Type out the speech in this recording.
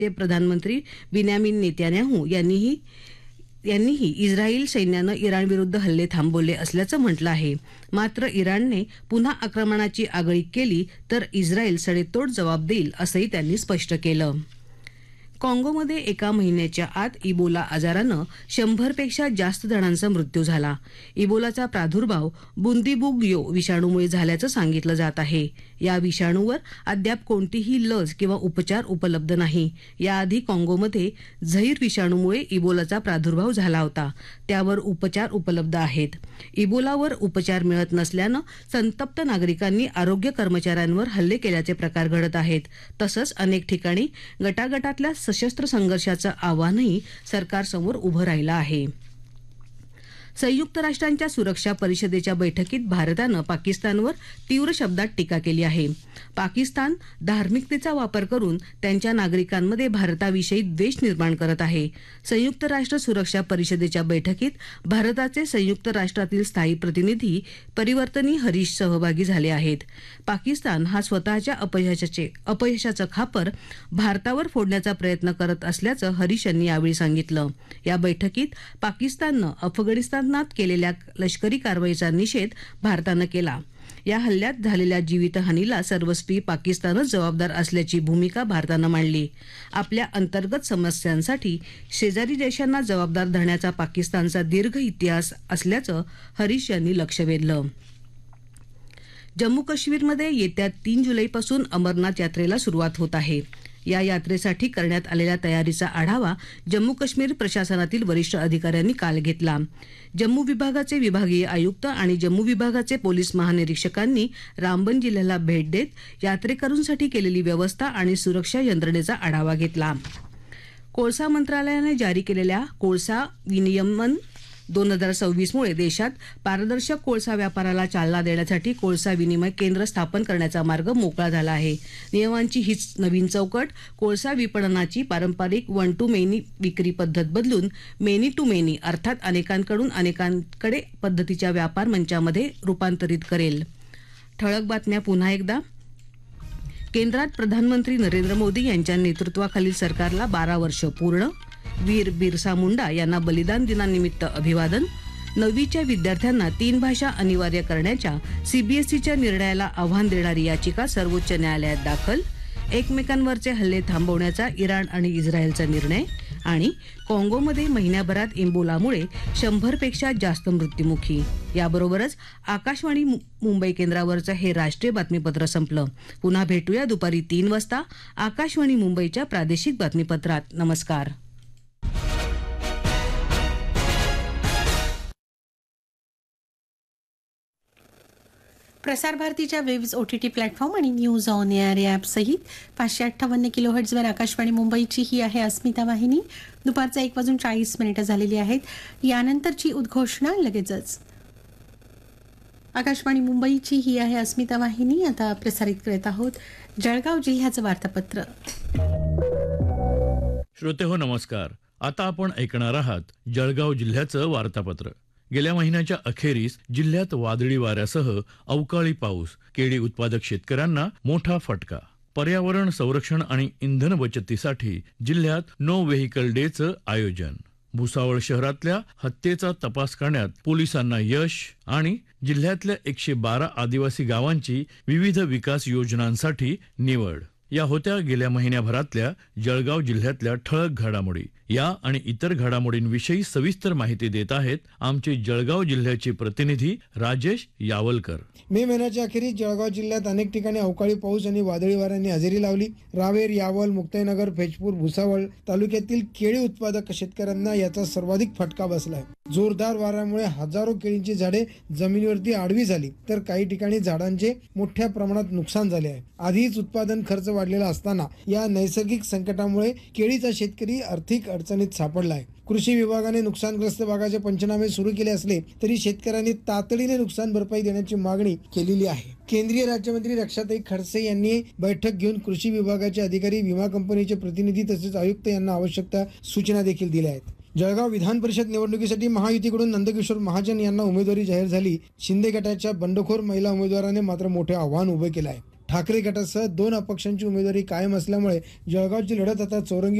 ते प्रधानमंत्री Binyamin Netanyahu यांनीही इस्रायल सैन्यानं इराणविरुद्ध हल्ले थांबवले असल्याचं म्हटलं आहे. मात्र इराणने पुन्हा आक्रमणाची आगळीक केली तर इस्रायल सडेतोड जबाब देईल असंही त्यांनी स्पष्ट केलं. काँगोमध्ये एका महिन्याच्या आत इबोला आजारानं 100पेक्षा जास्त जणांचा मृत्यू झाला. इबोलाचा प्रादुर्भाव बुंदीबुगियो विषाणूमुळे झाल्याचं सांगितलं जात आहे. या विषाणूवर अद्याप कोणतीही लस किंवा उपचार उपलब्ध नाही. याआधी काँगोमध्ये झैर विषाणूमुळे इबोलाचा प्रादुर्भाव झाला होता. त्यावर उपचार उपलब्ध आहेत. इबोलावर उपचार मिळत नसल्यानं संतप्त नागरिकांनी आरोग्य कर्मचाऱ्यांवर हल्ले केल्याचे प्रकार घडत आहेत. तसंच अनेक ठिकाणी गटागटातल्या सशस्त्र संघर्षाचं आव्हानही सरकारसमोर उभं राहिलं आहे. संयुक्त राष्ट्रांच्या सुरक्षा परिषदेच्या बैठकीत भारतानं पाकिस्तानवर तीव्र शब्दात टीका केली आहे. पाकिस्तान धार्मिकतेचा वापर करून त्यांच्या नागरिकांमध्ये भारताविषयी द्वेष निर्माण करत आहे. संयुक्त राष्ट्र सुरक्षा परिषदेच्या बैठकीत भारताचे संयुक्त राष्ट्रातील स्थायी प्रतिनिधी परिवर्तनी हरीश सहभागी झाले आहेत. पाकिस्तान हा स्वतःच्या अपयशाचं खापर भारतावर फोडण्याचा प्रयत्न करत असल्याचं हरीश यांनी यावेळी सांगितलं. या बैठकीत पाकिस्ताननं अफगाणिस्तानात केलेल्या लष्करी कारवाईचा निषेध भारतानं केला. या हल्ल्यात झालेल्या जीवितहानीला सर्वस्वी पाकिस्तानच जबाबदार असल्याची भूमिका भारतानं मांडली. आपल्या अंतर्गत समस्यांसाठी शेजारी देशांना जबाबदार धरण्याचा पाकिस्तानचा दीर्घ इतिहास असल्याचं हरीश यांनी लक्ष वेधलं. जम्मू काश्मीरमध्ये येत्या 3 जुलैपासून अमरनाथ यात्रेला सुरुवात होत आहे. या यात्रेसाठी करण्यात आलेल्या तयारीचा आढावा जम्मू काश्मीर प्रशासनातील वरिष्ठ अधिकाऱ्यांनी काल घेतला. जम्मू विभागाचे विभागीय आयुक्त आणि जम्मू विभागाचे पोलीस महानिरीक्षकांनी रामबन जिल्ह्याला भेट देत यात्रेकरूंसाठी केलेली व्यवस्था आणि सुरक्षा यंत्रणेचा आढावा घेतला. कोळसा मंत्रालयाने जारी केलेल्या कोळसा विनियमन 2026 मुळे देशात पारदर्शक कोळसा व्यापाराला चालना देण्यासाठी कोळसा विनिमय केंद्र स्थापन करण्याचा मार्ग मोकळा झाला आहे. नियमांची हीच नवीन चौकट कोळसा विपणनाची पारंपरिक वन टू मेनी विक्री पद्धत बदलून मेनी टू मेनी अर्थात अनेकांकडून अनेकांकडे पद्धतीच्या व्यापार मंचामध्ये रूपांतरित करेल. ठळक बातम्या पुन्हा एकदा. केंद्रात प्रधानमंत्री नरेंद्र मोदी यांच्या नेतृत्वाखालील सरकारला 12 वर्ष पूर्ण. वीर बिरसा मुंडा यांना बलिदान दिनानिमित्त अभिवादन. 9वीच्या विद्यार्थ्यांना 3 भाषा अनिवार्य करण्याच्या सीबीएसईच्या निर्णयाला आव्हान देणारी याचिका सर्वोच्च न्यायालयात दाखल. एकमेकांवरचे हल्ले थांबवण्याचा इराण आणि इस्रायलचा निर्णय. आणि काँगोमध्ये महिन्याभरात इबोलामुळे 100पेक्षा जास्त मृत्युमुखी. याबरोबरच आकाशवाणी मुंबई केंद्रावरचं हे राष्ट्रीय बातमीपत्र संपलं. पुन्हा भेटूया दुपारी 3 वाजता आकाशवाणी मुंबईच्या प्रादेशिक बातमीपत्रात. नमस्कार. प्रसार भारतीच्या वेव्ज OTT प्लॅटफॉर्म आणि न्यूज ऑन एअर ॲप सहित 558 किलोहर्ट्झवर आकाशवाणी मुंबईची ही आहे अस्मिता वाहिनी. दुपारचा 1:40 झालेली आहेत. यानंतरची उद्घोषणा लगेचच. आकाशवाणी मुंबईची ही आहे अस्मिता वाहिनी. आता प्रसारित करत आहोत जळगाव जिल्ह्याचं वार्तापत्र. श्रोते हो नमस्कार. आता आपण ऐकणार आहात जळगाव जिल्ह्याचं वार्तापत्र. गेल्या महिन्याच्या अखेरीस जिल्ह्यात वादळी वाऱ्यासह अवकाळी पाऊस, केळी उत्पादक शेतकऱ्यांना मोठा फटका. पर्यावरण संरक्षण आणि इंधन बचतीसाठी जिल्ह्यात नो व्हेइकल डेचं आयोजन. भुसावळ शहरातल्या हत्येचा तपास करण्यात पोलिसांना यश. आणि जिल्ह्यातल्या 112 आदिवासी गावांची विविध विकास योजनांसाठी निवड. या होत्या गेल्या महिन्याभरातल्या जळगाव जिल्ह्यातल्या ठळक घडामोडी. या आणि इतर घडामोडींविषयी सविस्तर माहिती देत आहेत आमचे जळगाव जिल्ह्याचे प्रतिनिधी राजेश यावलकर. मे महिन्याच्या अखेरीस जळगाव जिल्ह्यात अनेक ठिकाणी अवकाळी पाऊस आणि वादळी वाऱ्यांनी हजेरी लावली. रावेर, यावल, मुक्ताईनगर, फैजपूर, भुसावळ तालुक्यातील केळी उत्पादक शेतकऱ्यांना याचा सर्वाधिक फटका बसलाय. जोरदार वाऱ्यामुळे हजारो केळींची झाडे जमिनीवरती आडवी झाली तर काही ठिकाणी झाडांचे मोठ्या प्रमाणात नुकसान झाले आहे. आधीच उत्पादन खर्च वाढलेला असताना या नैसर्गिक संकटामुळे केळीचा शेतकरी आर्थिक अडचणीत सापडला आहे. कृषी विभागाने नुकसानग्रस्त भागाचे पंचनामे सुरू केले असले तरी शेतकऱ्यांनी तातडीने नुकसान भरपाई देण्याची मागणी केलेली आहे. केंद्रीय राज्यमंत्री रक्षाताई खडसे यांनी बैठक घेऊन कृषी विभागाचे अधिकारी, विमा कंपनीचे प्रतिनिधी तसेच आयुक्त यांना आवश्यक सूचना देखील दिल्या आहेत. जळगाव विधान परिषद निवडणुकीसाठी महायुतीकडून नंदकिशोर महाजन यांना उमेदवारी जाहीर झाली. शिंदे गटाच्या बंडखोर महिला उमेदवाराने मात्र मोठे आव्हान उभे केले आहे. ठाकरे गटासह 2 अपक्षांची उमेदवारी कायम असल्यामुळे जळगावची लढत आता चौरंगी